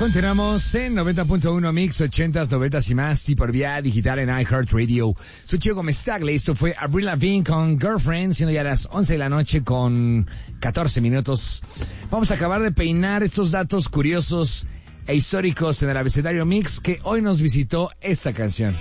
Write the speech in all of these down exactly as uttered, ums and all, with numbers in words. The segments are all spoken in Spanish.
Continuamos en noventa punto uno Mix, ochentas, noventas y más, y por vía digital en iHeartRadio. Soy Chico Gómez Tagle, esto fue Avril Lavigne con Girlfriend, siendo ya las once de la noche con catorce minutos. Vamos a acabar de peinar estos datos curiosos e históricos en el abecedario Mix que hoy nos visitó esta canción.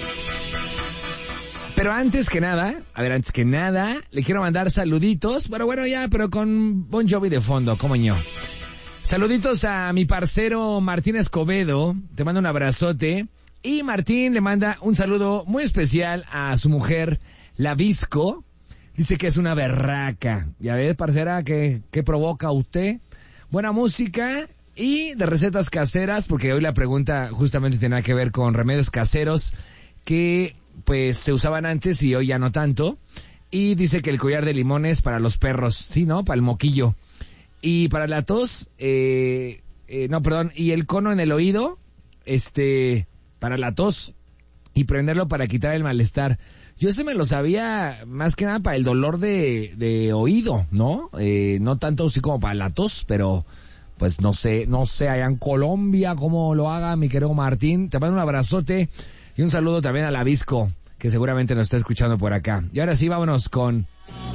Pero antes que nada, a ver, antes que nada, le quiero mandar saluditos, pero bueno ya, pero con Bon Jovi de fondo, como yo. Saluditos a mi parcero Martín Escobedo, te mando un abrazote. Y Martín le manda un saludo muy especial a su mujer, la Visco. Dice que es una berraca. Ya ves, parcera, que, que provoca usted. Buena música y de recetas caseras, porque hoy la pregunta justamente tiene que ver con remedios caseros que pues se usaban antes y hoy ya no tanto. Y dice que el collar de limones para los perros, sí, ¿no? Para el moquillo. Y para la tos, eh, eh, no, perdón, y el cono en el oído, este, para la tos, y prenderlo para quitar el malestar. Yo ese me lo sabía más que nada para el dolor de, de oído, ¿no? Eh, no tanto así como para la tos, pero pues no sé, no sé allá en Colombia cómo lo haga mi querido Martín. Te mando un abrazote y un saludo también a la Visco, que seguramente nos está escuchando por acá. Y ahora sí, vámonos con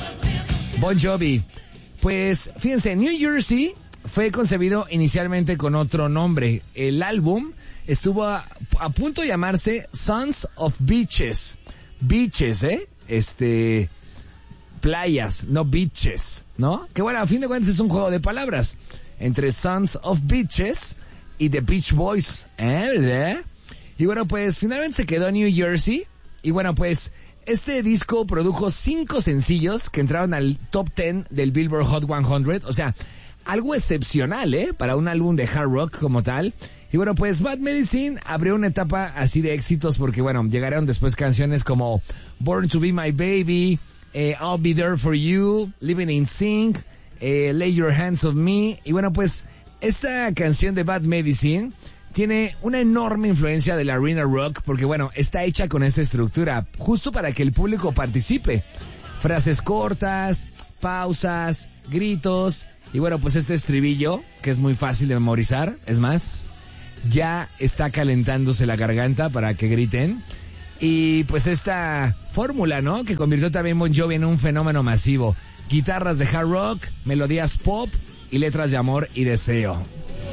Bon Jovi. Pues, fíjense, New Jersey fue concebido inicialmente con otro nombre. El álbum estuvo a, a punto de llamarse Sons of Beaches. Beaches, ¿eh? Este, playas, no beaches, ¿no? Que bueno, a fin de cuentas es un juego de palabras entre Sons of Beaches y The Beach Boys, ¿eh? ¿Verdad? Y bueno, pues finalmente se quedó New Jersey. Y bueno, pues este disco produjo cinco sencillos que entraron al top ten del Billboard Hot cien. O sea, algo excepcional, ¿eh? Para un álbum de hard rock como tal. Y bueno, pues Bad Medicine abrió una etapa así de éxitos porque, bueno, llegaron después canciones como Born to Be My Baby, eh, I'll Be There For You, Living in Sync, eh, Lay Your Hands on Me. Y bueno, pues esta canción de Bad Medicine tiene una enorme influencia del arena rock porque, bueno, está hecha con esta estructura, justo para que el público participe. Frases cortas, pausas, gritos, y bueno, pues este estribillo, que es muy fácil de memorizar, es más, ya está calentándose la garganta para que griten. Y pues esta fórmula, ¿no?, que convirtió también Bon Jovi en un fenómeno masivo. Guitarras de hard rock, melodías pop y letras de amor y deseo.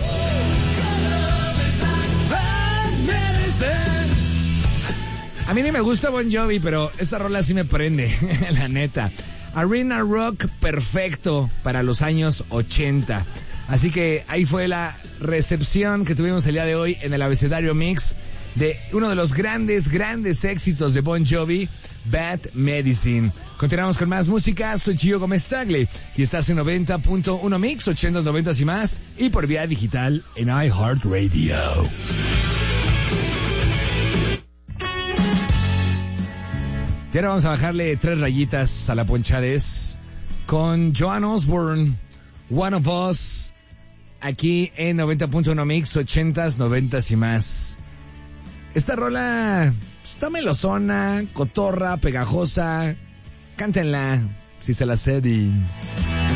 A mí ni me gusta Bon Jovi, pero esta rola sí me prende, la neta. Arena rock perfecto para los años ochenta. Así que ahí fue la recepción que tuvimos el día de hoy en el abecedario Mix de uno de los grandes, grandes éxitos de Bon Jovi, Bad Medicine. Continuamos con más música. Soy Chico Gómez Tagle y estás en noventa punto uno Mix, ochentas, noventas y más, y por vía digital en iHeartRadio. Y ahora vamos a bajarle tres rayitas a la ponchadez con Joan Osborne, One of Us, aquí en noventa punto uno Mix, ochentas, noventas y más. Esta rola está melosona, cotorra, pegajosa. Cántenla si se la ceden.